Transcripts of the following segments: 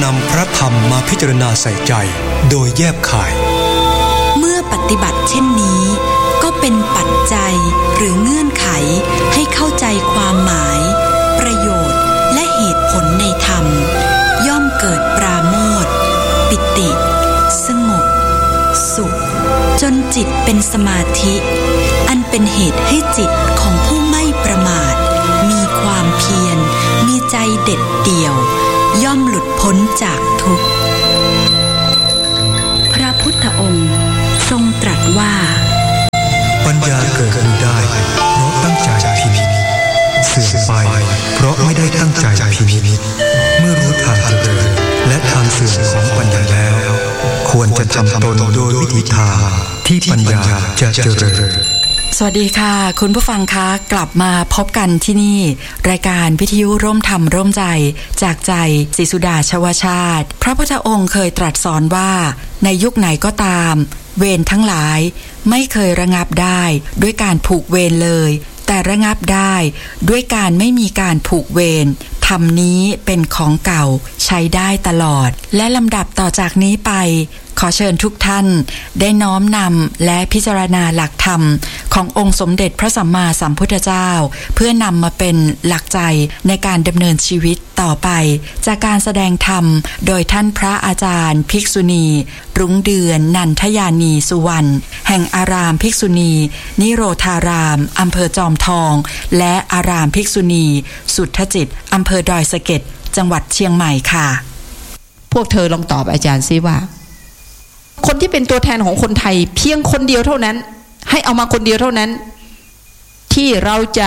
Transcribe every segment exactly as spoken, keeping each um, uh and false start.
นำพระธรรมมาพิจารณาใส่ใจโดยแยบคายเมื่อปฏิบัติเช่นนี้ก็เป็นปัจจัยหรือเงื่อนไขให้เข้าใจความหมายประโยชน์และเหตุผลในธรรมย่อมเกิดปราโมทย์ปิติสงบสุขจนจิตเป็นสมาธิอันเป็นเหตุให้จิตของผู้ไม่ประมาทมีความเพียรมีใจเด็ดเดี่ยวย่อมหลุดพ้นจากทุกข์พระพุทธองค์ทรงตรัสว่าปัญญาเกิดขึ้นได้เพราะตั้งใจพินิจเสื่อมไปเพราะไม่ได้ตั้งใจพินิจเมื่อรู้ทางเจริญและทางเสื่อมของปัญญาแล้วควรจะทำตนโดยวิธีทางที่ปัญญาจะเจริญสวัสดีค่ะคุณผู้ฟังคะกลับมาพบกันที่นี่รายการวิทยุร่วมธรรมร่วมใจจากใจศรีสุดาชวชาติพระพุทธองค์เคยตรัสสอนว่าในยุคไหนก็ตามเวรทั้งหลายไม่เคยระงับได้ด้วยการผูกเวรเลยแต่ระงับได้ด้วยการไม่มีการผูกเวรธรรมนี้เป็นของเก่าใช้ได้ตลอดและลำดับต่อจากนี้ไปขอเชิญทุกท่านได้น้อมนำและพิจารณาหลักธรรมขององค์สมเด็จพระสัมมาสัมพุทธเจ้าเพื่อนำมาเป็นหลักใจในการดำเนินชีวิตต่อไปจากการแสดงธรรมโดยท่านพระอาจารย์ภิกษุณีรุ้งเดือนนันทยานีสุวรรณแห่งอารามภิกษุณีนิโรธารามอำเภอจอมทองและอารามภิกษุณีสุทธจิตอำเภอดอยสะเก็ดจังหวัดเชียงใหม่ค่ะพวกเธอลองตอบอาจารย์ซิว่าคนที่เป็นตัวแทนของคนไทยเพียงคนเดียวเท่านั้นให้เอามาคนเดียวเท่านั้นที่เราจะ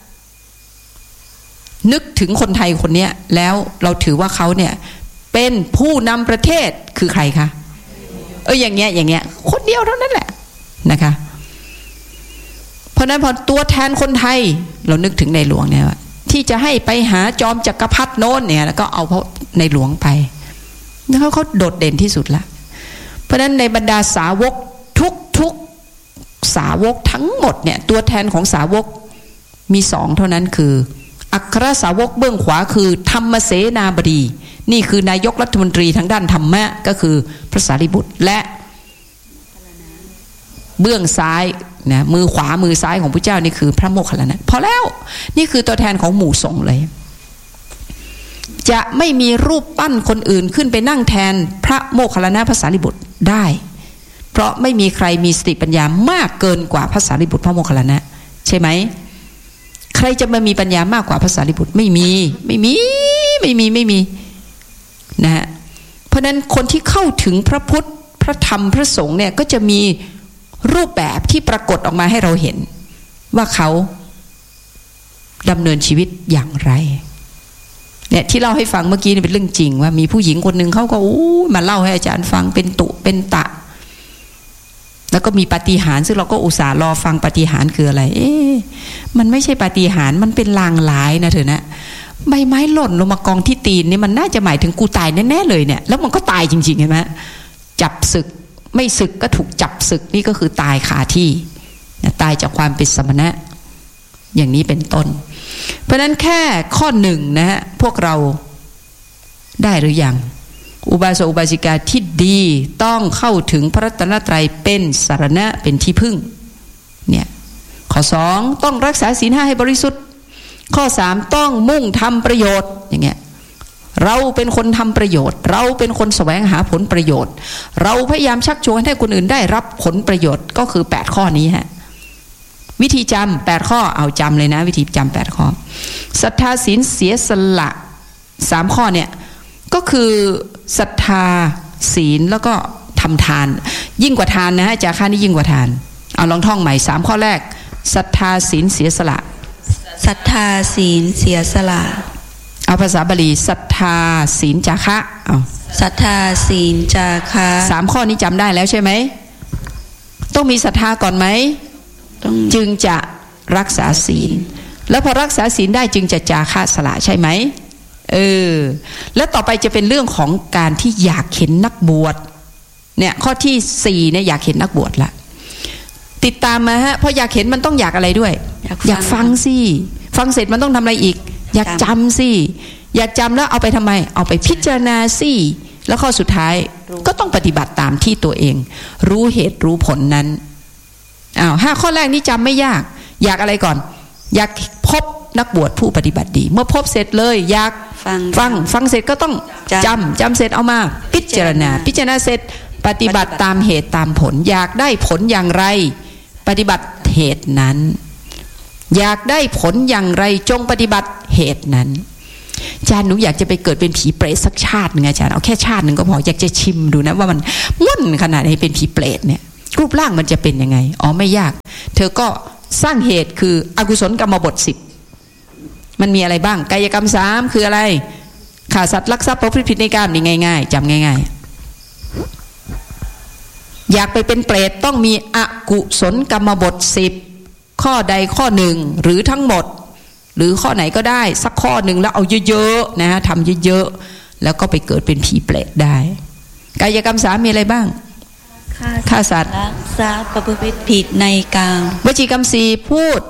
นึกถึงคนไทยคนนี้แล้วเราถือว่าเขาเนี่ยเป็นผู้นำประเทศคือใครคะเอออย่างเงี้ยอย่างเงี้ยคนเดียวเท่านั้นแหละนะคะเพราะนั้นพอตัวแทนคนไทยเรานึกถึงในหลวงเนี่ยที่จะให้ไปหาจอมจักรพรรดิโน้นเนี่ยแล้วก็เอาพระในหลวงไปแล้วเขาเขาโดดเด่นที่สุดละเพราะฉะนั้นในบรรดาสาวกทุกทุกสาวกทั้งหมดเนี่ยตัวแทนของสาวกมีสองเท่านั้นคืออัครสาวกเบื้องขวาคือธรรมเสนาบดีนี่คือนายกรัฐมนตรีทางด้านธรรมะก็คือพระสารีบุตรและเบื้องซ้ายนะมือขวามือซ้ายของพระเจ้านี่คือพระโมคคัลลานะพอแล้วนี่คือตัวแทนของหมู่สงฆ์เลยจะไม่มีรูปปั้นคนอื่นขึ้นไปนั่งแทนพระโมคคัลลานะพระสารีบุตรได้เพราะไม่มีใครมีสติปัญญามากเกินกว่าพระสารีบุตรพระโมคคัลลานะใช่ไหมใครจะมามีปัญญามากกว่าพระสารีบุตรไม่มีไม่มีไม่มีไม่มีนะฮะเพราะนั้นคนที่เข้าถึงพระพุทธพระธรรมพระสงฆ์เนี่ยก็จะมีรูปแบบที่ปรากฏออกมาให้เราเห็นว่าเขาดำเนินชีวิตอย่างไรเนี่ยที่เล่าให้ฟังเมื่อกี้นี่เป็นเรื่องจริงว่ามีผู้หญิงคนหนึ่งเขาก็อู้มาเล่าให้อาจารย์ฟังเป็นตุเป็นตะแล้วก็มีปาฏิหาริย์ซึ่งเราก็อุตส่าห์รอฟังปาฏิหาริย์คืออะไรเอ๊ะมันไม่ใช่ปาฏิหาริย์มันเป็นลางร้ายนะเถอะนะใบไม้หล่นลงมากองที่ตีนนี่มันน่าจะหมายถึงกูตายแน่ๆเลยเนี่ยแล้วมันก็ตายจริงๆเห็นไหมจับศึกไม่ศึกก็ถูกจับศึกนี่ก็คือตายคาที่ตายจากความเป็นสมณะอย่างนี้เป็นต้นเพราะนั้นแค่ข้อหนึ่งนะฮะพวกเราได้หรือยังอุบาสกอุบาสิกาที่ดีต้องเข้าถึงพระรัตนตรัยเป็นสรณะเป็นที่พึ่งเนี่ยข้อสองต้องรักษาศีลห้าให้บริสุทธิ์ข้อสามต้องมุ่งทำประโยชน์อย่างเงี้ยเราเป็นคนทำประโยชน์เราเป็นคนแสวงหาผลประโยชน์เราพยายามชักชวนให้คนอื่นได้รับผลประโยชน์ก็คือแปดข้อนี้ฮะวิธีจำแปดข้อเอาจำเลยนะวิธีจำแปดข้อศรัทธาศีลเสียสละสามข้อเนี่ยก็คือศรัทธาศีลแล้วก็ทำทานยิ่งกว่าทานนะฮะจาค่านี่ยิ่งกว่าทานเอาลองท่องใหม่สามข้อแรกศรัทธาศีลเสียสละศรัทธาศีลเสียสละเอาภาษาบาลีศรัทธาศีลจาคะเอาศรัทธาศีลจาคะสามข้อนี้จำได้แล้วใช่ไหมต้องมีศรัทธาก่อนไหมจึงจะรักษาศีลแล้วพอรักษาศีลได้จึงจะจาคะสละใช่ไหมเออแล้วต่อไปจะเป็นเรื่องของการที่อยากเห็นนักบวชเนี่ยข้อที่สี่เนี่ยอยากเห็นนักบวชละติดตามมาฮะเพราะอยากเห็นมันต้องอยากอะไรด้วยอยากฟังสิฟังเสร็จมันต้องทำอะไรอีกอยากจำสิอยากจำแล้วเอาไปทำไมเอาไปพิจารณาสิแล้วข้อสุดท้ายก็ต้องปฏิบัติตามที่ตัวเองรู้เหตุรู้ผลนั้นอ้าวห้าข้อแรกนี้จำไม่ยากอยากอะไรก่อนอยากพบนักบวชผู้ปฏิบัติดีเมื่อพบเสร็จเลยอยากฟังฟังฟังเสร็จก็ต้องจำจำเสร็จเอามาพิจารณาพิจารณาเสร็จปฏิบัติตามเหตุตามผลอยากได้ผลอย่างไรปฏิบัติเหตุนั้นอยากได้ผลอย่างไรจงปฏิบัติเหตุนั้นอาจารย์หนูอยากจะไปเกิดเป็นผีเปรตสักชาติหนึ่งอาจารย์เอาแค่ชาติหนึ่งก็พออยากจะชิมดูนะว่ามันม่วนขนาดไหนเป็นผีเปรตเนี่ยรูปร่างมันจะเป็นยังไงอ๋อไม่ยากเธอก็สร้างเหตุคืออกุศลกรรมบทสิบมันมีอะไรบ้างกายกรรมสามคืออะไรฆ่าสัตว์ลักทรัพย์ประพฤติผิดในกามนี่ง่ายๆจำง่ายๆอยากไปเป็นเปรตต้องมีอกุศลกรรมบทสิบข้อใดข้อหนึ่งหรือทั้งหมดหรือข้อไหนก็ได้สักข้อหนึ่งแล้วเอาเยอะๆนะฮะทำเยอะๆแล้วก็ไปเกิดเป็นผีเปรตได้กายกรรมสามมีอะไรบ้างฆ่าสัตว์ลักทรัพย์ประพฤติผิดในกามวจีกรรมสี่พูด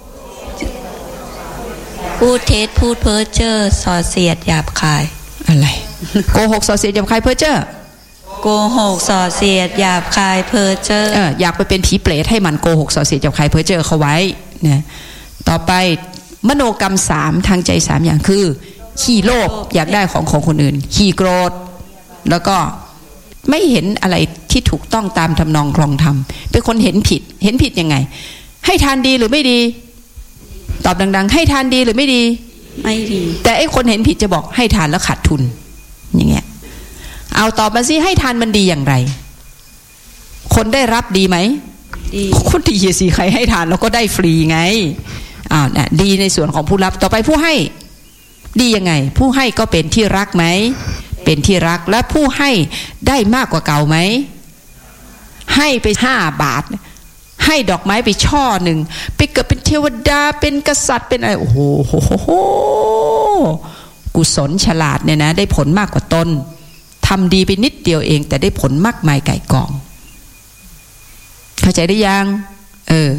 พูดเท็จพูดเพ้อเจ้อส่อเสียดหยาบคายอะไรโกหกส่อเสียดหยาบคายเพ้อเจ้อโกหกส่อเสียดหยาบคายเพ้อเจ้อเอออยากไปเป็นผีเปรตให้มันโกหกส่อเสียดหยาบคายเพ้อเจ้อเขาไว้นะต่อไปมโนกรรมสามทางใจสามอย่างคือขี้โลภอยากได้ของของคนอื่นขี้โกรธแล้วก็ไม่เห็นอะไรที่ถูกต้องตามทำนองครองธรรมเป็นคนเห็นผิดเห็นผิดยังไงให้ทานดีหรือไม่ดีตอบดังๆให้ทานดีหรือไม่ดีไม่ดีแต่ไอ้คนเห็นผิดจะบอกให้ทานแล้วขาดทุนอย่างเงี้ยเอาตอบมาสิให้ทานมันดีอย่างไรคนได้รับดีไหมดีคนดีสิใครให้ทานแล้วก็ได้ฟรีไงอ้าวน่ะดีในส่วนของผู้รับต่อไปผู้ให้ดียังไงผู้ให้ก็เป็นที่รักไหมเป็นที่รักและผู้ให้ได้มากกว่าเก่าไหมให้ไปห้าบาทให้ดอกไม้ไปช่อหนึ่งไปเกิดเป็นเทวดาเป็นกษัตริย์เป็นอะไรโอ้โหกุศลฉลาดเนี่ยนะได้ผลมากกว่าตนทำดีไปนิดเดียวเองแต่ได้ผลมากมายไก่กองเข้าใจได้ยังเออ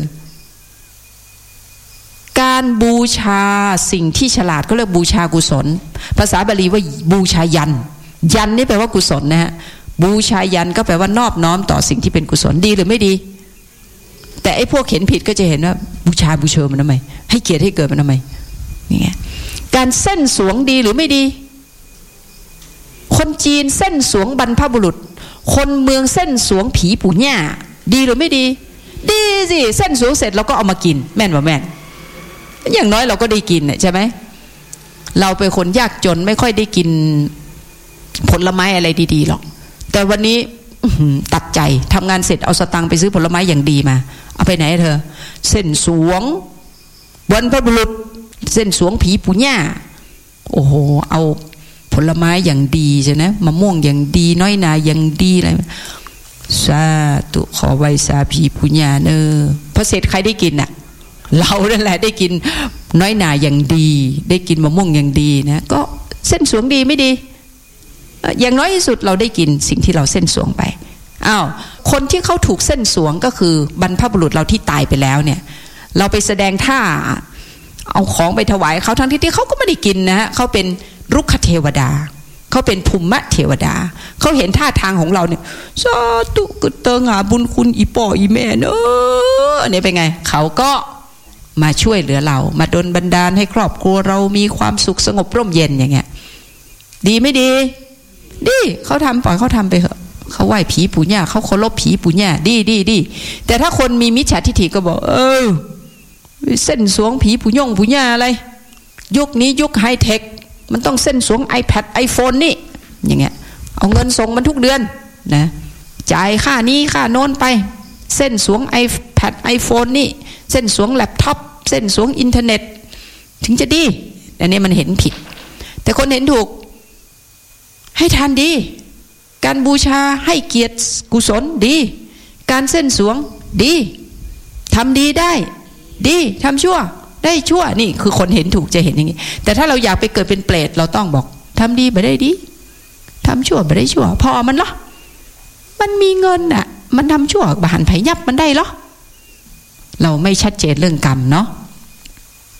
การบูชาสิ่งที่ฉลาดก็เรียกบูชากุศลภาษาบาลีว่าบูชายันยันนี่แปลว่ากุศลนะฮะบูชายันก็แปลว่านอบน้อมต่อสิ่งที่เป็นกุศลดีหรือไม่ดีแต่ไอ้พวกเห็นผิดก็จะเห็นว่าบูชาบูเชอมันทำไมให้เกียรติให้เกิดมันทำไมนี่ไงการเส้นสวงดีหรือไม่ดีคนจีนเส้นสวงบรรพบุรุษคนเมืองเส้นสวงผีปู่ย่าดีหรือไม่ดีดีสิเส้นสวงเสร็จเราก็เอามากินแม่นว่าแม่นอย่างน้อยเราก็ได้กินใช่ไหมเราเป็นคนยากจนไม่ค่อยได้กินผลไม้อะไรดีๆหรอกแต่วันนี้ตัดใจทำงานเสร็จเอาสตังค์ไปซื้อผลไม้อย่างดีมาเอาไปไหนเธอเส้นสวงบรรพบุรุษเส้นสวงผีปู่ย่าโอ้โหเอาผลไม้อย่างดีใช่ไหมมะม่วงอย่างดีน้อยนาอย่างดีอะไรสาธุขอไว้สาผีปู่ย่าเนอพอเสร็จใครได้กินอ่ะเรานั่นแหละได้กินน้อยนาอย่างดีได้กินมะม่วงอย่างดีนะก็เส้นสวงดีไม่ดีอย่างน้อยที่สุดเราได้กินสิ่งที่เราเส้นสวงไปอ้าวคนที่เขาถูกเส้นสวงก็คือบรรพบุรุษเราที่ตายไปแล้วเนี่ยเราไปแสดงท่าเอาของไปถวายเขาทั้งที่ที่เขาก็ไม่ได้กินนะฮะเขาเป็นรุกขเทวดาเขาเป็นภูมิเทวดาเขาเห็นท่าทางของเราเนี่ยสาธุกเตงหาบุญคุณอีป่ออีแม่เนอะเนี่ยเป็นไงเขาก็มาช่วยเหลือเรามาดลบันดาลให้ครอบครัวเรามีความสุขสงบร่มเย็นอย่างเงี้ยดีไม่ดีดีเขาทำปล่อยเขาทำไปเถอะเขาไหว้ผีปู่ย่าเขาเคารพผีปู่ย่าดีดีดีแต่ถ้าคนมีมิจฉาทิฏฐิก็บอกเออเส้นสวงผีปู่ย่งปู่ย่าอะไรยุคนี้ยุคไฮเทคมันต้องเส้นสวง iPad iPhone นี่อย่างเงี้ยเอาเงินส่งมันทุกเดือนนะจ่ายค่านี้ค่าโน้นไปเส้นสวง iPad iPhone นี่เส้นสวงแล็ปท็อปเส้นสวงอินเทอร์เน็ตถึงจะดีอันนี้มันเห็นผิดแต่คนเห็นถูกให้ทานดีการบูชาให้เกียรติกุศลดีการเส้นสวงดีทำดีได้ดีทำชั่วได้ชั่วนี่คือคนเห็นถูกจะเห็นอย่างนี้แต่ถ้าเราอยากไปเกิดเป็นเปรตเราต้องบอกทำดีไม่ได้ดีทำชั่วไม่ได้ชั่วพอมันเหรอมันมีเงินน่ะมันทำชั่วบหันไผยับมันได้เหรอเราไม่ชัดเจนเรื่องกรรมเนาะ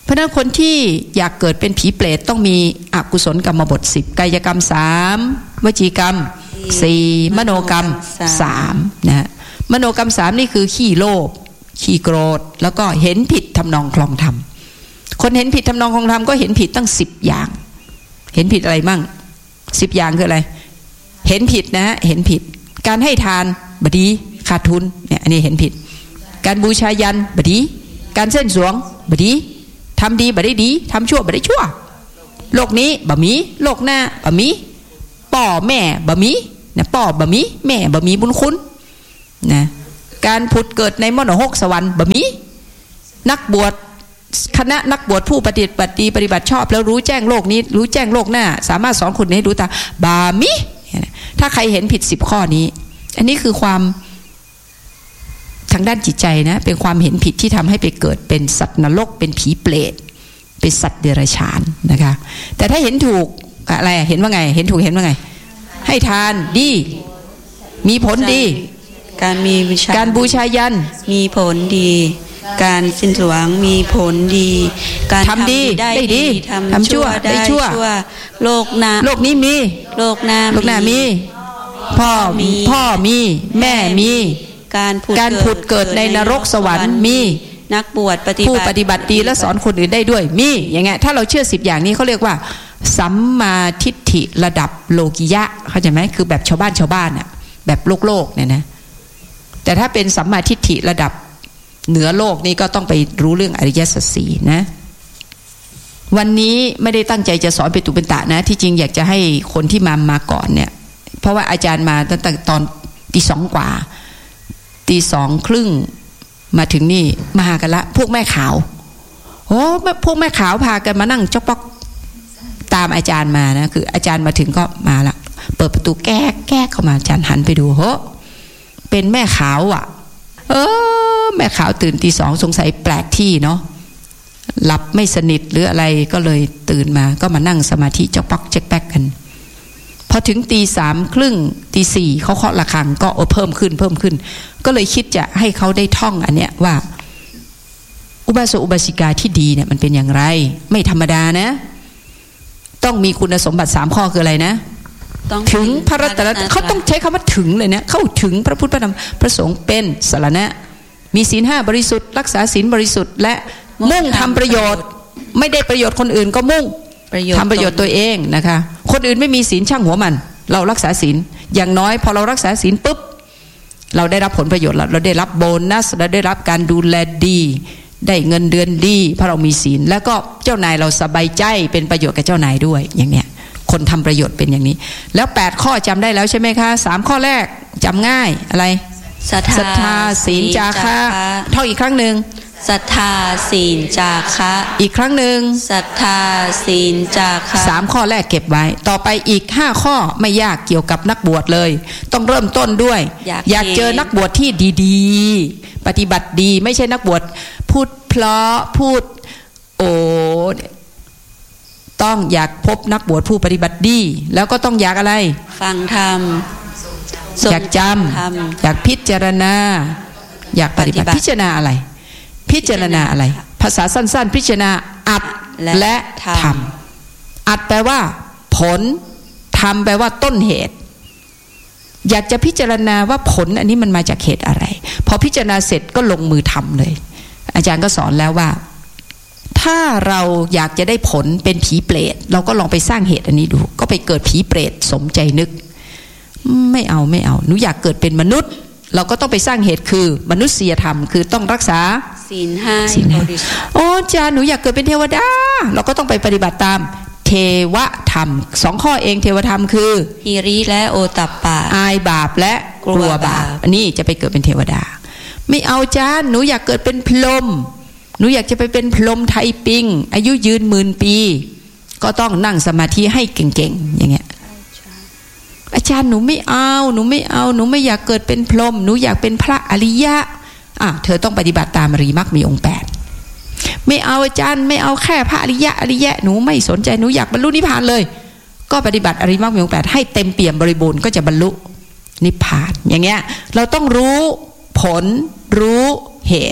เพราะนั้นคนที่อยากเกิดเป็นผีเปรตต้องมีอกุศลกรรมบทสิบกายกรรมสามวจีกรรมสี่มโนกรรมสามนะมโนกรรมสามนี่คือขี้โลภขี้โกรธแล้วก็เห็นผิดทำนองคลองธรรมคนเห็นผิดทำนองคลองธรรมก็เห็นผิดตั้งสิบอย่างเห็นผิดอะไรมั่งสิบอย่างคืออะไรเห็นผิดนะฮะเห็นผิดการให้ทานบดีขาดทุนเนี่ยอันนี้เห็นผิดการบูชายันบดีการเส้นสวงบดีทำดีบได้ดีทำชั่วบได้ชั่วโลกนี้บะมีโลกหน้าบะมีป่อแม่บะมีนะป่อบะมีแม่บะมีบุญคุณนะการผุดเกิดในมรดกสวรรค์บะมีนักบวชคณะนักบวชผู้ปฏิบัติดีปฏิบัติชอบแล้วรู้แจ้งโลกนี้รู้แจ้งโลกหน้าสามารถสอนคนนี้รู้ตาบามิถ้าใครเห็นผิดสิบข้อนี้อันนี้คือความทางด้านจิตใจนะเป็นความเห็นผิดที่ทำให้ไปเกิดเป็นสัตว์นรกเป็นผีเปรตเป็นสัตว์เดรัจฉานนะคะแต่ถ้าเห็นถูกอะไรเห็นว่าไงเห็นถูกเห็นว่าไงให้ทานดีมีผลดีการมีการบูชายันมีผลดีการสิ้นสวงมีผลดีการทำดีได้ดีทำชั่วได้ชั่วโลกหน้าโลกนี้มีโลกหน้าโลกหน้ามีพ่อมีพ่อมีแม่มีการการผุดเกิดในนรกสวรรค์มีนักบวชปฏิบัติผู้ปฏิบัติดีและสอนคนอื่นได้ด้วยมีอย่างเงี้ยถ้าเราเชื่อสิบอย่างนี้เขาเรียกว่าสัมมาทิฏฐิระดับโลกิยะเข้าใจไหมคือแบบชาวบ้านชาวบ้านอะแบบโลกโลกเนี่ยนะแต่ถ้าเป็นสัมมาทิฏฐิระดับเหนือโลกนี่ก็ต้องไปรู้เรื่องอริยสัจสี่นะวันนี้ไม่ได้ตั้งใจจะสอนเป็นตุเป็นตะนะที่จริงอยากจะให้คนที่มามาก่อนเนี่ยเพราะว่าอาจารย์มาตั้งแต่ตอนตีสองกว่าตีสองครึ่งมาถึงนี่มาหากันละพวกแม่ขาวโอ้พวกแม่ขาวพากันมานั่งจ๊อกป๊อกตามอาจารย์มานะคืออาจารย์มาถึงก็มาละเปิดประตูแก้แก้เข้ามาอาจารย์หันไปดูโหเป็นแม่ขาวอ่ะเออแม่ขาวตื่นตีสองสงสัยแปลกที่เนาะหลับไม่สนิทหรืออะไรก็เลยตื่นมาก็มานั่งสมาธิจ๊อกป๊อกเจ๊กแป๊กกันพอถึงตีสามครึ่งตีสี่เขาเคาะระฆังก็เพิ่มขึ้นเพิ่มขึ้นก็เลยคิดจะให้เขาได้ท่องอันเนี้ยว่าอุบาสกอุบาสิกาที่ดีเนี่ยมันเป็นอย่างไรไม่ธรรมดานะต้องมีคุณสมบัติสามข้อคืออะไรนะถึงพระรัตนตรัยเขาต้องใช้คำว่าถึงเลยเนี่ยเข้าถึงพระพุทธพระธรรมพระสงฆ์เป็นสรณะมีศีลห้าบริสุทธิ์รักษาศีลบริสุทธิ์และมุ่งทำประโยชน์ไม่ได้ประโยชน์คนอื่นก็มุ่งทำประโยชน์ตัวเองนะคะคนอื่นไม่มีศีลช่างหัวมันเรารักษาศีลอย่างน้อยพอเรารักษาศีลปุ๊บเราได้รับผลประโยชน์เราได้รับโบนัสเราได้รับการดูแลดีได้เงินเดือนดีเพราะเรามีศีลแล้วก็เจ้านายเราสบายใจเป็นประโยชน์กับเจ้านายด้วยอย่างเนี้ยคนทำประโยชน์เป็นอย่างนี้แล้วแปดข้อจำได้แล้วใช่ไหมคะสามข้อแรกจำง่ายอะไรศรัทธาศีลจาคะท่องอีกครั้งหนึ่งศรัทธาศีลจาคะอีกครั้งหนึ่งศรัทธาศีลจาคะสามข้อแรกเก็บไว้ต่อไปอีกห้าข้อไม่ยากเกี่ยวกับนักบวชเลยต้องเริ่มต้นด้วย อยาก, อยากเจอนักบวชที่ดีๆปฏิบัติดีไม่ใช่นักบวชพูดเพราะพูดโอ้ต้องอยากพบนักบวชผู้ปฏิบัติดีแล้วก็ต้องอยากอะไรฟังธรรมอยากจำอยากพิจารณาอยากปฏิบัติพิจารณาอะไรพิจารณาอะไรภาษาสั้นๆพิจารณาอัดและทำอัดแปลว่าผลทำแปลว่าต้นเหตุอยากจะพิจารณาว่าผลอันนี้มันมาจากเหตุอะไรพอพิจารณาเสร็จก็ลงมือทำเลยอาจารย์ก็สอนแล้วว่าถ้าเราอยากจะได้ผลเป็นผีเปรตเราก็ลองไปสร้างเหตุอันนี้ดูก็ไปเกิดผีเปรตสมใจนึกไม่เอาไม่เอาหนูอยากเกิดเป็นมนุษย์เราก็ต้องไปสร้างเหตุคือมนุษยธรรมคือต้องรักษาศีลห้าโอ้อาจารย์หนูอยากเกิดเป็นเทวดาเราก็ต้องไปปฏิบัติตามเทวธรรมสองข้อเองเทวธรรมคือหิริและโอตัปปะอายบาปและกลัวบาปอันนี้จะไปเกิดเป็นเทวดาไม่เอาอาจารย์หนูอยากเกิดเป็นพรหมหนูอยากจะไปเป็นพรหมไทยปิงอายุยืนหมื่นปีก็ต้องนั่งสมาธิให้เก่งๆอย่างเงี้ยอาจารย์หนูไม่เอาหนูไม่เอาหนูไม่อยากเกิดเป็นพรหมหนูอยากเป็นพระอริยะอ่ะเธอต้องปฏิบัติตามอริยมรรคมีองค์แปดไม่เอาอาจารย์ไม่เอาแค่พระอริยะอริยะหนูไม่สนใจหนูอยากบรรลุนิพพานเลยก็ปฏิบัติอริยมรรคมีองค์แปดให้เต็มเปี่ยมบริบูรณ์ก็จะบรรลุนิพพานอย่างเงี้ยเราต้องรู้ผลรู้เหตุ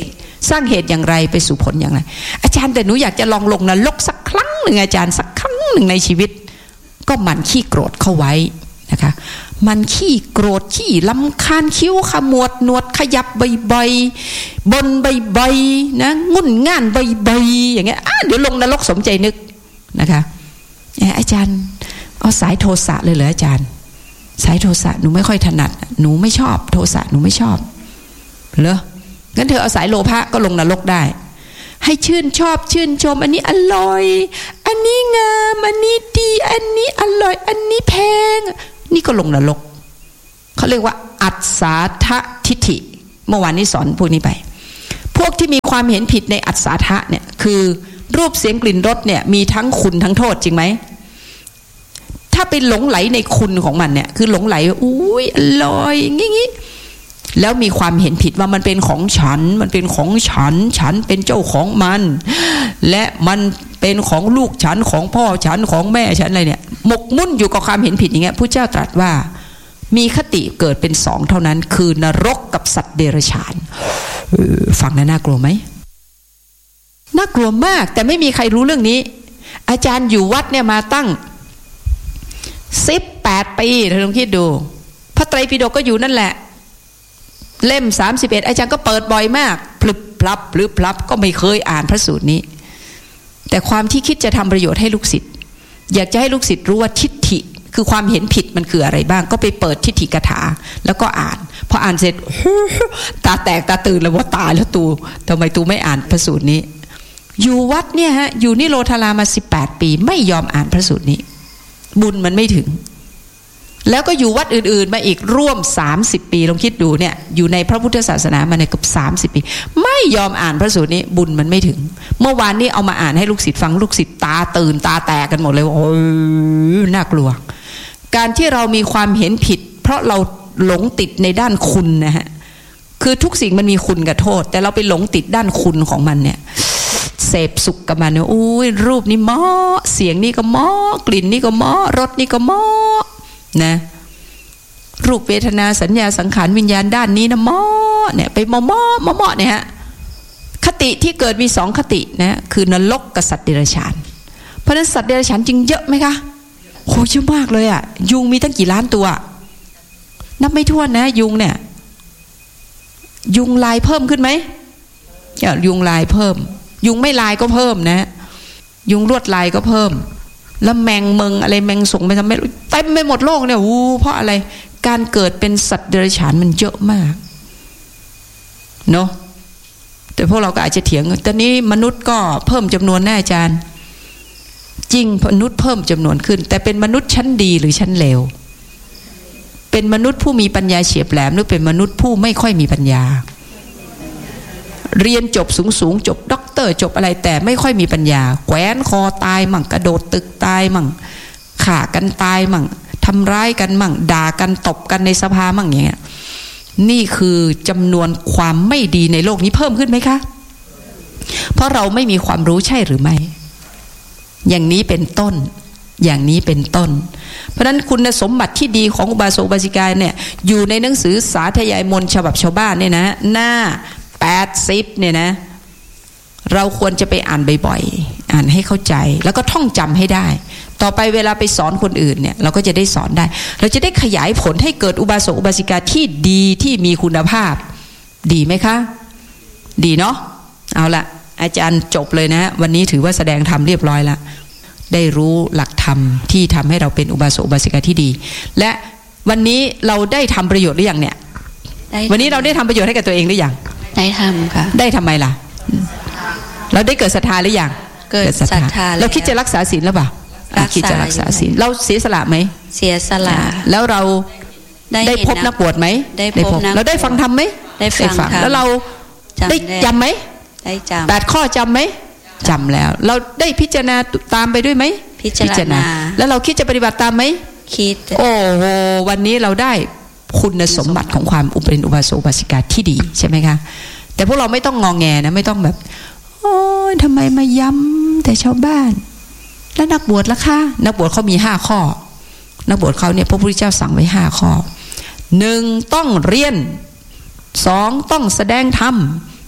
สร้างเหตุอย่างไรไปสู่ผลอย่างไรอาจารย์แต่หนูอยากจะลองลงนรกสักครั้งหนึ่งอาจารย์สักครั้งหนึ่งในชีวิตก็มันขี้โกรธเข้าไว้นะคะมันขี้โกรธขี้ลำคาญคิ้วขมวดหนวดขยับบ่อยๆบนบ่อยๆนะงุ่นง่านบ่อยๆอย่างเงี้ยเดี๋ยวลงนรกสมใจนึกนะคะอาจารย์เอาสายโทสะเลยเหรออาจารย์สายโทสะหนูไม่ค่อยถนัดหนูไม่ชอบโทสะหนูไม่ชอบเหรองั้นเธอเอาสายโลภะก็ลงนรกได้ให้ชื่นชอบชื่นชมอันนี้อร่อยอันนี้งามอันนี้ดีอันนี้อร่อยอันนี้แพงนี่ก็ลงนรกเขาเรียกว่าอัศสาทะทิฏฐิเมื่อวานนี้สอนพวกนี้ไปพวกที่มีความเห็นผิดในอัศสาทะเนี่ยคือรูปเสียงกลิ่นรสเนี่ยมีทั้งคุณทั้งโทษจริงไหมถ้าไปหลงไหลในคุณของมันเนี่ยคือหลงไหลอุ้ยอร่อยงี้ๆแล้วมีความเห็นผิดว่ามันเป็นของฉันมันเป็นของฉันฉันเป็นเจ้าของมันและมันเป็นของลูกฉันของพ่อฉันของแม่ฉันอะไรเนี่ยหมกมุ่นอยู่กับความเห็นผิดอย่างเงี้ยพระเจ้าตรัสว่ามีคติเกิดเป็นสองเท่านั้นคือนรกกับสัตว์เดรัจฉานฟังแล้วน่ากลัวไหมน่ากลัวมากแต่ไม่มีใครรู้เรื่องนี้อาจารย์อยู่วัดเนี่ยมาตั้งสิบแปดปีเธอลองคิดดูพระไตรปิฎกก็อยู่นั่นแหละเล่มสามสิบเอ็ดอาจารย์ก็เปิดบ่อยมากพลึบพลับพลึบพลับก็ไม่เคยอ่านพระสูตรนี้แต่ความที่คิดจะทำประโยชน์ให้ลูกศิษย์อยากจะให้ลูกศิษย์รู้ว่าทิฏฐิคือความเห็นผิดมันคืออะไรบ้างก็ไปเปิดทิฏฐิกถาแล้วก็อ่านพออ่านเสร็จตาแตกตาตื่นแล้วว่าตายแล้วตูทำไมตูไม่อ่านพระสูตรนี้อยู่วัดเนี่ยฮะอยู่นิโรธารามาสิบแปดปีไม่ยอมอ่านพระสูตรนี้บุญมันไม่ถึงแล้วก็อยู่วัดอื่นๆมาอีกร่วมสามสิบปีลองคิดดูเนี่ยอยู่ในพระพุทธศาสนามาในเกือบสามสิบปีไม่ยอมอ่านพระสูตรนี้บุญมันไม่ถึงเมื่อวานนี้เอามาอ่านให้ลูกศิษย์ฟังลูกศิษย์ตาตื่นตาแตกกันหมดเลยโอ้ยน่ากลัวการที่เรามีความเห็นผิดเพราะเราหลงติดในด้านคุณนะฮะคือทุกสิ่งมันมีคุณกับโทษแต่เราไปหลงติดด้านคุณของมันเนี่ยเสพสุขกับมันเนี่ยอุ้ยรูปนี้เหมาะเสียงนี่ก็เหมาะกลิ่นนี่ก็เหมาะรสนี่ก็เหมาะนะรูปเวทนาสัญญาสังขารวิญญาณด้านนี้นะเหมาะเนี่ยไปเหมาะเหมาะเหมาะเนี่ยฮะคติที่เกิดมีสองคตินะคือนรกกับสัตว์เดรัจฉานเพราะฉะนั้นสัตว์เดรัจฉานจริงเยอะไหมคะโหเยอะมากเลยอ่ะยุงมีตั้งกี่ล้านตัวนับไม่ถ้วนนะยุงเนี่ยยุงลายเพิ่มขึ้นไหมยุงลายเพิ่มยุงไม่ลายก็เพิ่มนะยุงลวดลายก็เพิ่มแล้วแมงเมืองอะไรแมงสงไปทำไม่เต็มไปหมดโลกเนี่ยวูเพราะอะไรการเกิดเป็นสัตว์เดรัจฉานมันเยอะมากเนาะแต่พวกเราก็อาจจะเถียงตอนนี้มนุษย์ก็เพิ่มจำนวนแน่อาจารย์จริงมนุษย์เพิ่มจำนวนขึ้นแต่เป็นมนุษย์ชั้นดีหรือชั้นเลวเป็นมนุษย์ผู้มีปัญญาเฉียบแหลมหรือเป็นมนุษย์ผู้ไม่ค่อยมีปัญญาเรียนจบสูงสูงจบด็อกเตอร์จบอะไรแต่ไม่ค่อยมีปัญญาแขวนคอตายมั่งกระโดดตึกตายมั่งฆ่ากันตายมั่งทำร้ายกันมั่งด่ากันตบกันในสภามั่งอย่างเงี้ยนี่คือจำนวนความไม่ดีในโลกนี้เพิ่มขึ้นไหมคะเพราะเราไม่มีความรู้ใช่หรือไม่อย่างนี้เป็นต้นอย่างนี้เป็นต้นเพราะฉะนั้นคุณสมบัติที่ดีของอุบาสกอุบาสิกาเนี่ยอยู่ในหนังสือสาธยายมนต์ฉบับชาวบ้านเนี่ยนะหน้าแปดสิบเนี่ยนะเราควรจะไปอ่านบ่อยๆอ่านให้เข้าใจแล้วก็ท่องจำให้ได้ต่อไปเวลาไปสอนคนอื่นเนี่ยเราก็จะได้สอนได้เราจะได้ขยายผลให้เกิดอุบาสกอุบาสิกาที่ดีที่มีคุณภาพดีไหมคะดีเนาะเอาละอาจารย์จบเลยนะวันนี้ถือว่าแสดงธรรมเรียบร้อยแล้วได้รู้หลักธรรมที่ทำให้เราเป็นอุบาสกอุบาสิกาที่ดีและวันนี้เราได้ทำประโยชน์หรือยังเนี่ยวันนี้เราได้ทำประโยชน์ให้กับตัวเองหรือยังได้ทำค่ะได้ทำไมล่ะเราได้เกิดศรัทธาหรือยังเกิดศรัทธาเราคิดจะรักษาศีลหรือเปล่าคิดจะรักษาศีลเราเสียสละไหมเสียสละแล้วเราได้พบนักบวชไหมได้พบเราได้ฟังธรรมไหมได้ฟังแล้วเราได้จำไหมได้จำแปดข้อจำไหมจำแล้วเราได้พิจารณาตามไปด้วยไหมพิจารณาแล้วเราคิดจะปฏิบัติตามไหมคิดโอ้โหวันนี้เราได้คุณสมบัติของความอุปเป็นอุบาสกอุบาสิกาที่ดีใช่ไหมคะแต่พวกเราไม่ต้องงอแงนะไม่ต้องแบบโอ้ยทำไมมาย้ำแต่ชาวบ้านแล้วนักบวชล่ะคะนักบวชเขามีห้าข้อนักบวชเขาเนี่ยพระพุทธเจ้าสั่งไว้ห้าข้อหนึ่งต้องเรียนสองต้องแสดงธรรม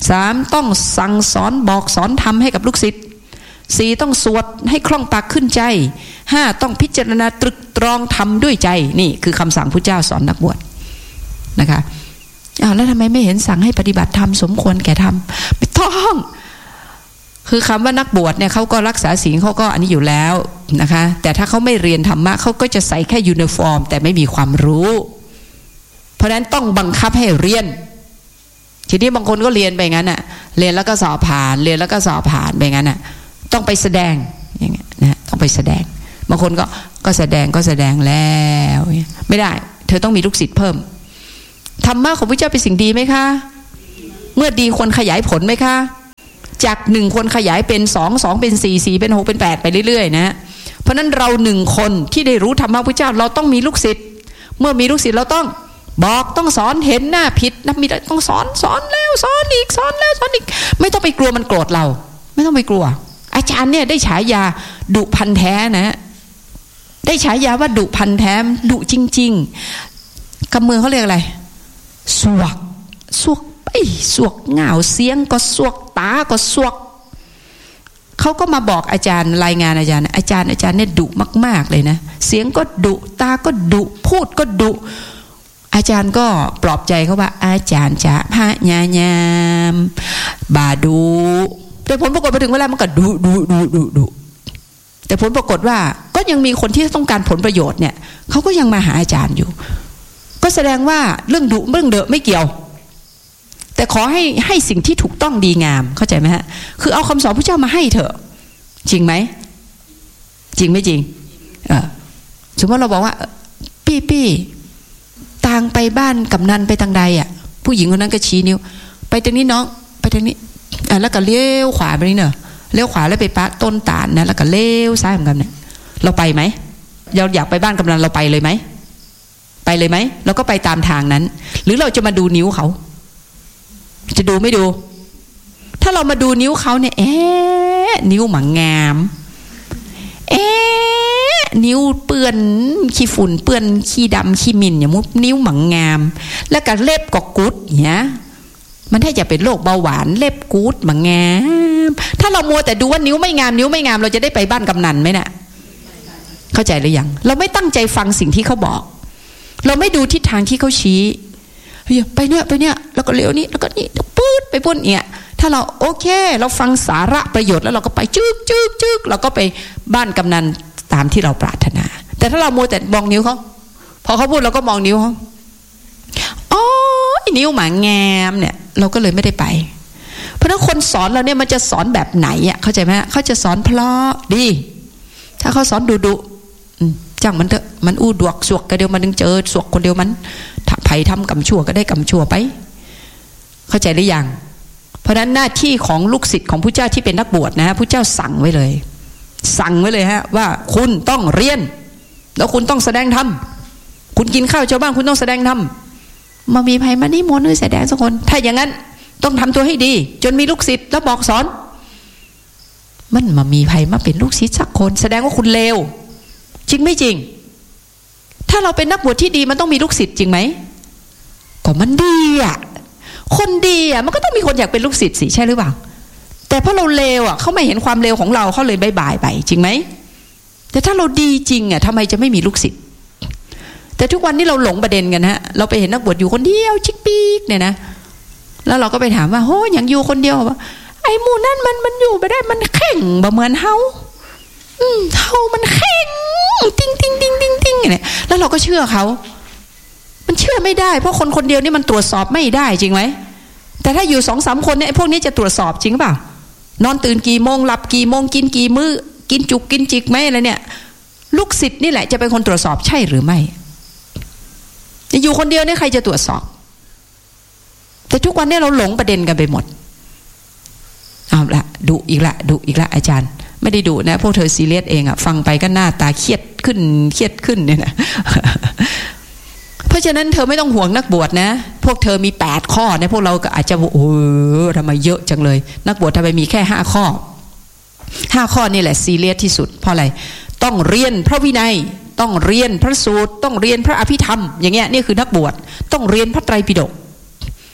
สามต้องสั่งสอนบอกสอนธรรมให้กับลูกศิษย์สี่ต้องสวดให้คล่องปากขึ้นใจห้าต้องพิจารณาตรึกตรองทำด้วยใจนี่คือคำสั่งพระเจ้าสอนนักบวชนะคะอ้าวแล้วทำไมไม่เห็นสั่งให้ปฏิบัติธรรมสมควรแก่ธรรมไม่ต้องคือคำว่านักบวชเนี่ยเขาก็รักษาศีลเขาก็อันนี้อยู่แล้วนะคะแต่ถ้าเขาไม่เรียนธรรมะเขาก็จะใส่แค่ยูนิฟอร์มแต่ไม่มีความรู้เพราะฉะนั้นต้องบังคับให้เรียนทีนี้บางคนก็เรียนไปงั้นน่ะเรียนแล้วก็สอบผ่านเรียนแล้วก็สอบผ่านไปงั้นน่ะต้องไปแสดงอย่างเงี้ยนะต้องไปแสดงบางคนก็ก็แสดงก็แสดงแล้วไม่ได้เธอต้องมีลูกศิษย์เพิ่มธรรมะของพระเจ้าเป็นสิ่งดีไหมคะเมื่อดีควรขยายผลไหมคะจากหนึ่งคนขยายเป็นสองสองเป็นสี่สี่เป็นหกเป็นแปดไปเรื่อยๆนะเพราะนั้นเราหนึ่งคนที่ได้รู้ธรรมะพระเจ้าเราต้องมีลูกศิษย์เมื่อมีลูกศิษย์เราต้องบอกต้องสอนเห็นหน้าผิดนะมีต้องสอนสอนแล้วสอนอีกสอนแล้วสอนอีกไม่ต้องไปกลัวมันโกรธเราไม่ต้องไปกลัวอาจารย์เนี่ยได้ฉายาดุพันแท้นะได้ฉายาว่าดุพันแท้ดุจริงๆกำมือเขาเรียกอะไรสวกสวกไปสวกเหงาเสียงก็สวกตาก็สวกเขาก็มาบอกอาจารย์รายงานอาจารย์อาจารย์อาจารย์เนี่ยดุมากๆเลยนะเสียงก็ดุตาก็ดุพูดก็ดุอาจารย์ก็ปลอบใจเขาว่าอาจารย์จะพะญายามบาดูแต่ผลปรากฏไปถึงเวลามันก็ดุดุดุดุดุแต่ผลปรากฏว่าก็ยังมีคนที่ต้องการผลประโยชน์เนี่ยเขาก็ยังมาหาอาจารย์อยู่ก็แสดงว่าเรื่องดุเรื่องเดอะไม่เกี่ยวแต่ขอให้ให้สิ่งที่ถูกต้องดีงามเข้าใจไหมฮะคือเอาคำสอนพระเจ้ามาให้เถอะจริงไหมจริงไม่จริงเออสมมติเราบอกว่าปี้ปี้ทางไปบ้านกำนันไปทางใดอ่ะผู้หญิงคนนั้นก็ชี้นิ้วไปทางนี้น้องไปทางนี้อ่ะแล้วก็เลี้ยวขวาไปนี่เนอะเลี้ยวขวาแล้วไปปะต้นตาลนะแล้วก็เลี้ยวซ้ายเหมือนกันเนี่ยเราไปไหมเราอยากไปบ้านกำนันเราไปเลยไหมไปเลยไหมเราก็ไปตามทางนั้นหรือเราจะมาดูนิ้วเขาจะดูไม่ดูถ้าเรามาดูนิ้วเขาเนี่ยเอ๊ะนิ้วหมังงามเอ๊ะนิ้วเปื้อนขี้ฝุ่นเปื้อนขี้ดำขี้มินอย่างมุดนิ้วหมังงามแล้วก็เล็บก็กุดเนี่ยมันถ้าจะเป็นโรคเบาหวานเล็บกูดหมังงามถ้าเรามัวแต่ดูว่านิ้วไม่งามนิ้วไม่งามเราจะได้ไปบ้านกำนันไหมน่ะเข้าใจหรือยังเราไม่ตั้งใจฟังสิ่งที่เขาบอกเราไม่ดูทิศทางที่เขาชี้ไปเนี่ยไปเนี่ยแล้วก็เลี้ยวนี้แล้วก็นี่ปื๊ดไปพ้นเนี่ยถ้าเราโอเคเราฟังสาระประโยชน์แล้วเราก็ไปจึ๊กจึ๊กจึ๊กเราก็ไปบ้านกำนันตามที่เราปรารถนาแต่ถ้าเรามัวแต่มองนิ้วเขาพอเขาพูดเราก็มองนิ้วเขาอ๋อนิ้วหมางามเนี่ยเราก็เลยไม่ได้ไปเพราะฉะนั้นคนสอนเราเนี่ยมันจะสอนแบบไหนอ่ะเข้าใจไหมเขาจะสอนเพราะดีถ้าเขาสอนดุดุจังมันเถอะมันอู้ดวกสวกกันเดียวมันนึงเจอสวกคนเดียวมันไผ่ทำกำชั่วก็ได้กำชั่วไปเข้าใจหรือยังเพราะฉะนั้นหน้าที่ของลูกศิษย์ของพระเจ้าที่เป็นนักบวชนะฮะพระเจ้าสั่งไว้เลยสั่งไว้เลยฮะว่าคุณต้องเรียนแล้วคุณต้องแสดงธรรมคุณกินข้าวชาวบ้านคุณต้องแสดงธรรมมามีภัยมานิมนต์ให้แสดงสักคนถ้าอย่างนั้นต้องทำตัวให้ดีจนมีลูกศิษย์แล้วบอกสอนมันมามีภัยมาเป็นลูกศิษย์สักคนแสดงว่าคุณเลวจริงไม่จริงถ้าเราเป็นนักบวชที่ดีมันต้องมีลูกศิษย์จริงไหมก็มันดีอ่ะคนดีอ่ะมันก็ต้องมีคนอยากเป็นลูกศิษย์สิใช่หรือเปล่าแต่เพราะเราเลวอ่ะเขาไม่เห็นความเลวของเราเขาเลยบายบายไปจริงไหมแต่ถ้าเราดีจริงอ่ะทำไมจะไม่มีลูกศิษย์แต่ทุกวันนี้เราหลงประเด็นกันฮะเราไปเห็นนักบวชอยู่คนเดียวชิกปีกเนี่ยนะแล้วเราก็ไปถามว่าโหอย่างอยู่คนเดียวว่าไอ้หมู่นั่นมันมันอยู่ไปได้มันแข็งบ่เหมือนเฮาอืมเฮามันแข็งติ้งติ้งติ้งติ้งติ้งเนี่ยแล้วเราก็เชื่อเขามันเชื่อไม่ได้เพราะคนคนเดียวนี่มันตรวจสอบไม่ได้จริงไหมแต่ถ้าอยู่สองสามคนเนี่ยพวกนี้จะตรวจสอบจริงเปล่านอนตื่นกี่โมงหลับกี่โมงกินกี่มื้อกินจุกกินจิกไหมอะไรเนี่ยลูกศิษย์นี่แหละจะเป็นคนตรวจสอบใช่หรือไม่อยู่คนเดียวเนี่ยใครจะตรวจสอบแต่ทุกวันนี้เราหลงประเด็นกันไปหมดเอาละดุอีกละดุอีกละอาจารย์ไม่ได้ดุนะพวกเธอซีเรียสเองอะฟังไปก็หน้าตาเครียดขึ้นเครียดขึ้นเนี่ยนะ เพราะฉะนั้นเธอไม่ต้องห่วงนักบวชนะพวกเธอมีแปดข้อนะพวกเราก็อาจจะโอ้ทำไมเยอะจังเลยนักบวชทำไมมีแค่ห้าข้อห้าข้อนี่แหละซีเรียสที่สุดเพราะอะไรต้องเรียนพระวินัยต้องเรียนพระสูตรต้องเรียนพระอภิธรรมอย่างเงี้ยนี่คือนักบวชต้องเรียนพระไตรปิฎก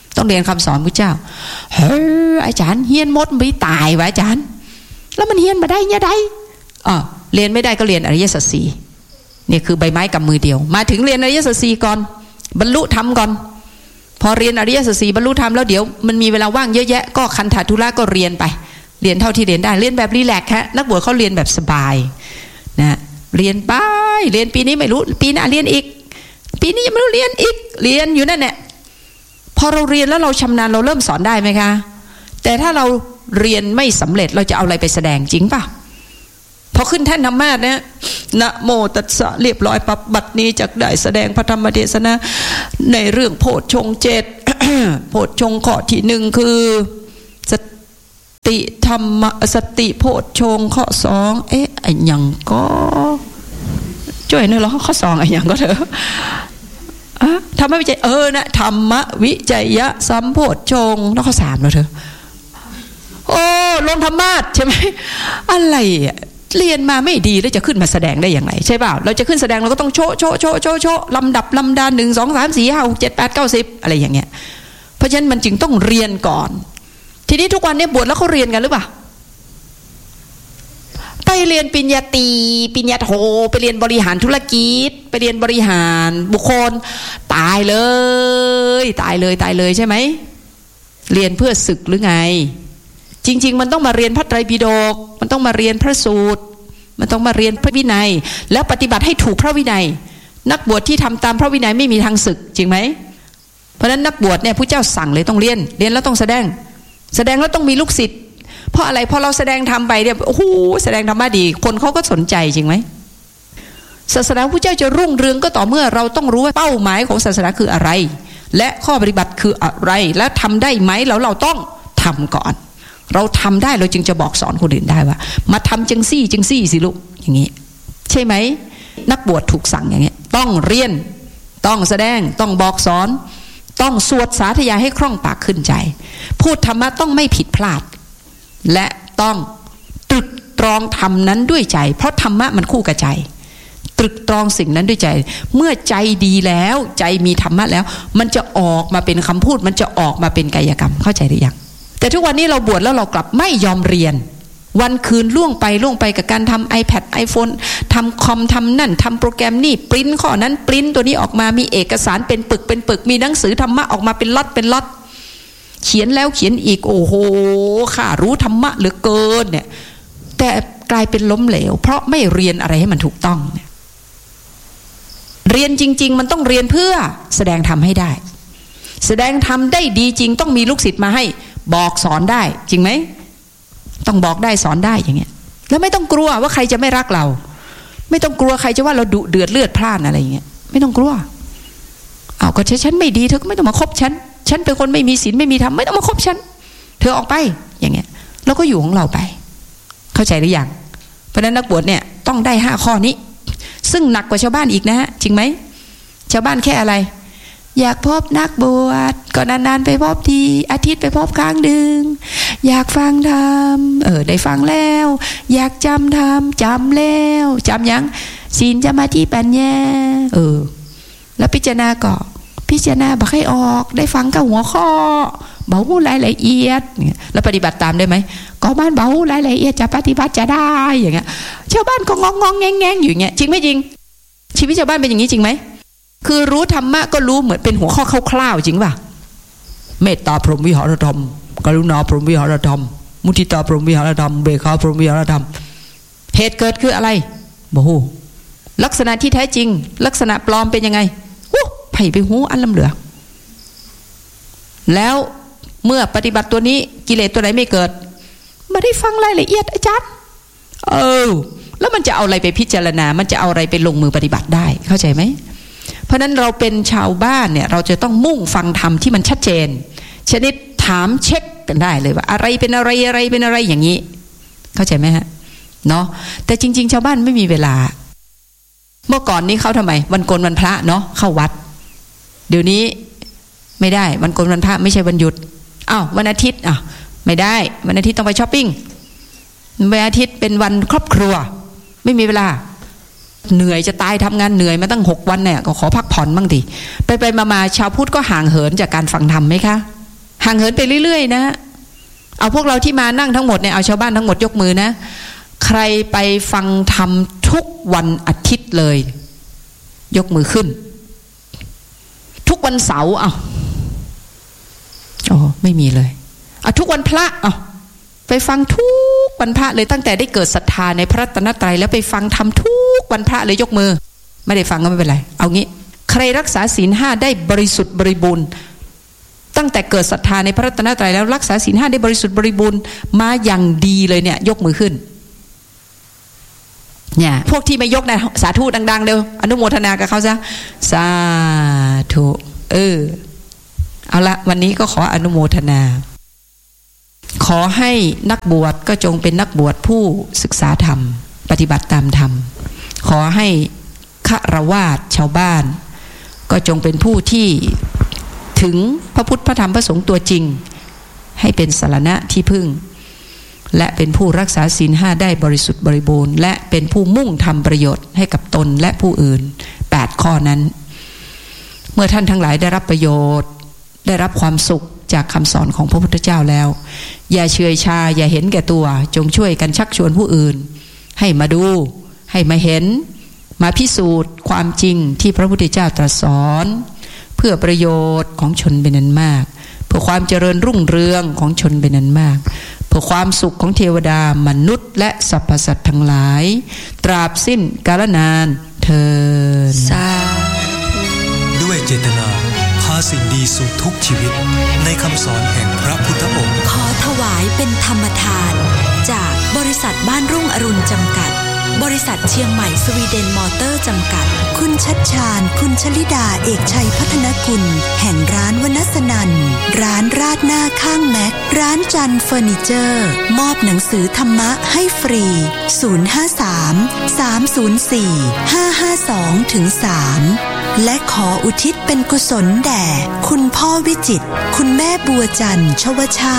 ต้องเรียนคำสอนพระเจ้าเฮ้ยอาจารย์เฮียนมดไม่ตายวะอาจารย์แล้วมันเฮียนมาได้ยังไงอ๋อเรียนไม่ได้ก็เรียนอริยสัจสี่นี่คือใบไม้กำมือเดียวมาถึงเรียนอริยสัจสี่ก่อนบรรลุธรรมก่อนพอเรียนอริยสัจสี่บรรลุธรรมแล้วเดี๋ยวมันมีเวลาว่างเยอะแยะก็คันธทุระก็เรียนไปเรียนเท่าที่เรียนได้เรียนแบบรีแลกซ์ฮะนักบวชเขาเรียนแบบสบายนะเรียนไปเรียนปีนี้ไม่รู้ปีหน้าเรียนอีกปีนี้ยังไม่รู้เรียนอีกเรียนอยู่นั่นแหละพอเราเรียนแล้วเราชำนาญเราเริ่มสอนได้ไหมคะแต่ถ้าเราเรียนไม่สำเร็จเราจะเอาอะไรไปแสดงจริงป่ะพอขึ้นแท่นธรรมะเนี่ยนะโมตัสสะเรียบร้อยปั๊บบัดนี้จักได้แสดงพระธรรมเทศนาในเรื่องโพชฌงค์เจ็ด โพชฌงค์ข้อที่หนึ่งคือสติธรรมสติโพชฌงค์ข้อสองเอ๊ะไอ้ยังก็ช่วยหน่อยเหรอข้อสองไอ้ยังก็เถอะธรรมวิจัยเออนะธรรมวิจัยสัมโพชฌงค์แล้วข้อสามแล้วเถอะโอ้ลงธรรมะใช่ไหมอะไรอ่ะเรียนมาไม่ดีแล้วจะขึ้นมาแสดงได้อย่างไรใช่เปล่าเราจะขึ้นแสดงเราก็ต้องโชว์โชว์โชว์โชว์โชว์ลำดับลำดานหนึ่งสองสามสี่ห้าหกเจ็ดแปดเก้าสิบอะไรอย่างเงี้ยเพราะฉะนั้นมันจึงต้องเรียนก่อนทีนี้ทุกวันนี้บวชแล้วเขาเรียนกันหรือเปล่าไปเรียนปริญญาตรีปริญญาโทไปเรียนบริหารธุรกิจไปเรียนบริหารบุคคลตายเลยตายเลยตายเลยใช่ไหมเรียนเพื่อศึกหรือไงจริงๆมันต้องมาเรียนพระไตรปิฎกมันต้องมาเรียนพระสูตรมันต้องมาเรียนพระวินัยแล้วปฏิบัติให้ถูกพระวินัยนักบวชที่ทำตามพระวินัยไม่มีทางศึกจริงไหมเพราะฉะนั้นนักบวชเนี่ยพระเจ้าสั่งเลยต้องเรียนเรียนแล้วต้องแสดงแสดงแล้วต้องมีลูกศิษย์เพราะอะไรพอเราแสดงทำไปเนี่ยโอ้โหแสดงธรรมะดีคนเขาก็สนใจจริงไหมศาสนาพระเจ้าจะรุ่งเรืองก็ต่อเมื่อเราต้องรู้ว่าเป้าหมายของศาสนาคืออะไรและข้อปฏิบัติคืออะไรและทำได้ไหมแล้วเราต้องทำก่อนเราทำได้เราจึงจะบอกสอนคนอื่นได้ว่ามาทำจังซี่จังซี่สิลูกอย่างนี้ใช่ไหมนักบวชถูกสั่งอย่างนี้ต้องเรียนต้องแสดงต้องบอกสอนต้องสวดสาธยายให้คล่องปากขึ้นใจพูดธรรมะต้องไม่ผิดพลาดและต้องตรึกตรองธรรมนั้นด้วยใจเพราะธรรมะมันคู่กับใจตรึกตรองสิ่งนั้นด้วยใจเมื่อใจดีแล้วใจมีธรรมะแล้วมันจะออกมาเป็นคำพูดมันจะออกมาเป็นกายกรรมเข้าใจหรือยังแต่ทุกวันนี้เราบวชแล้วเรากลับไม่ยอมเรียนวันคืนล่วงไปล่วงไปกับการทำ iPad iPhone ทำคอมทำนั่นทำโปรแกรมนี่ปริ้นข้อนั้นปริ้นตัวนี้ออกมามีเอกสารเป็นปึกเป็นปึกมีหนังสือธรรมะออกมาเป็นล็อตเป็นล็อตเขียนแล้วเขียนอีกโอ้โหข้ารู้ธรรมะเหลือเกินเนี่ยแต่กลายเป็นล้มเหลวเพราะไม่เรียนอะไรให้มันถูกต้องเนี่ยเรียนจริงๆมันต้องเรียนเพื่อแสดงธรรมให้ได้แสดงธรรมได้ดีจริงต้องมีลูกศิษย์มาให้บอกสอนได้จริงไหมต้องบอกได้สอนได้อย่างเงี้ยแล้วไม่ต้องกลัวว่าใครจะไม่รักเราไม่ต้องกลัวใครจะว่าเราดุเดือดเลือดพล่านอะไรอย่างเงี้ยไม่ต้องกลัวอ้าวก็ฉันไม่ดีเธอก็ไม่ต้องมาคบฉันฉันเป็นคนไม่มีศีลไม่มีธรรมไม่ต้องมาคบฉันเธอออกไปอย่างเงี้ยเราก็อยู่ของเราไปเข้าใจหรือยังเพราะฉะนั้นนักบวชเนี่ยต้องได้ห้าข้อนี้ซึ่งหนักกว่าชาวบ้านอีกนะฮะจริงไหมชาวบ้านแค่อะไรอยากพบนักบวชก็นานๆไปพบทีอาทิตย์ไปพบครั้งหนึ่งอยากฟังธรรมเออได้ฟังแล้วอยากจำธรรมจำแล้วจำยังศีลสมาธิปัญญาเออแล้วพิจารณาก็พิจารณาบอกให้ออกได้ฟังก็หัวข้อเบารายละเอียดแล้วปฏิบัติตามได้ไหมก็บ้านเบารายละเอียดจะปฏิบัติจะได้อย่างเงี้ยชาวบ้านก็งองงองแงงแงงอยู่อย่างเงี้ยจริงไหมจริงชีวิตชาวบ้านเป็นอย่างนี้จริงไหมคือรู้ธรรมะก็รู้เหมือนเป็นหัวข้อคร่าวๆจริงป่ะเมตตาพรหมวิหารธรรมกรุณาพรหมวิหารธรรมมุทิตาพรหมวิหารธรรมเบกขาพรหมวิหารธรรมเหตุเกิดคืออะไรโอ้โหลักษณะที่แท้จริงลักษณะปลอมเป็นยังไงโอ้ไผ่ไปหูอันลำเหลือแล้วเมื่อปฏิบัติตัวนี้กิเลสตัวไหนไม่เกิดมาได้ฟังรายละเอียดอาจารย์เออแล้วมันจะเอาอะไรไปพิจารณามันจะเอาอะไรไปลงมือปฏิบัติได้เข้าใจไหมเพราะนั้นเราเป็นชาวบ้านเนี่ยเราจะต้องมุ่งฟังธรรมที่มันชัดเจนชนิดถามเช็คกันได้เลยว่าอะไรเป็นอะไรอะไรเป็นอะไรอย่างนี้เข้าใจไหมฮะเนาะแต่จริงๆชาวบ้านไม่มีเวลาเมื่อก่อนนี้เขาทำไมวันโกนวันพระเนาะเข้าวัดเดี๋ยวนี้ไม่ได้วันโกนวันพระไม่ใช่วันหยุดอ้าววันอาทิตย์อ่ะไม่ได้วันอาทิตย์ต้องไปช้อปปิ้งวันอาทิตย์เป็นวันครอบครัวไม่มีเวลาเหนื่อยจะตายทำงานเหนื่อยมาตั้งหกวันเนี่ยก็ขอพักผ่อนบ้างดิไปไปมาๆชาวพุทธก็ห่างเหินจากการฟังธรรมไหมคะห่างเหินไปเรื่อยๆนะเอาพวกเราที่มานั่งทั้งหมดเนี่ยเอาชาวบ้านทั้งหมดยกมือนะใครไปฟังธรรมทุกวันอาทิตย์เลยยกมือขึ้นทุกวันเสาร์อ้าวอ๋อไม่มีเลยเอาทุกวันพระอ้าวไปฟังทุกวันพระเลยตั้งแต่ได้เกิดศรัทธาในพระรัตนตรัยแล้วไปฟังธรรมทุกวันพระเลยยกมือไม่ได้ฟังก็ไม่เป็นไรเอางี้ใครรักษาศีลห้าได้บริสุทธิ์บริบูรณ์ตั้งแต่เกิดศรัทธาในพระรัตนตรัยแล้วรักษาศีลห้าได้บริสุทธิ์บริบูรณ์มาอย่างดีเลยเนี่ยยกมือขึ้นเนี่ยพวกที่ไม่ยกนะสาธุดังๆเร็วอนุโมทนากับเขาซะสาธุเออเอาละวันนี้ก็ขออนุโมทนาขอให้นักบวชก็จงเป็นนักบวชผู้ศึกษาธรรมปฏิบัติตามธรรมขอให้ฆราวาสชาวบ้านก็จงเป็นผู้ที่ถึงพระพุทธพระธรรมพระสงฆ์ตัวจริงให้เป็นสรณะที่พึ่งและเป็นผู้รักษาศีลห้าได้บริสุทธิ์บริบูรณ์และเป็นผู้มุ่งทำประโยชน์ให้กับตนและผู้อื่นแปดข้อนั้นเมื่อท่านทั้งหลายได้รับประโยชน์ได้รับความสุขจากคำสอนของพระพุทธเจ้าแล้วอย่าเฉยชาอย่าเห็นแก่ตัวจงช่วยกันชักชวนผู้อื่นให้มาดูให้มาเห็นมาพิสูจน์ความจริงที่พระพุทธเจ้าตรัสสอนเพื่อประโยชน์ของชนเป็นอันมากเพื่อความเจริญรุ่งเรืองของชนเป็นอันมากเพื่อความสุขของเทวดามนุษย์และสรรพสัตว์ทั้งหลายตราบสิ้นกาลนานเทอญสาธุด้วยเจตนาพาสิ่งดีสู่ทุกชีวิตในคำสอนแห่งพระพุทธองค์ขอถวายเป็นธรรมทานจากบริษัทบ้านรุ่งอรุณจำกัดบริษัทเชียงใหม่สวีเดนมอเตอร์จำกัดคุณชัดชาญคุณชลิดาเอกชัยพัฒนกุลแห่งร้านวนัสนันร้านราดหน้าข้างแม็กร้านจันเฟอร์นิเจอร์มอบหนังสือธรรมะให้ฟรีศูนย์ ห้า สาม สาม ศูนย์ สี่ ห้า ห้า สอง สาม และขออุทิศเป็นกุศลแด่คุณพ่อวิจิตรคุณแม่บัวจันทร์ชวชา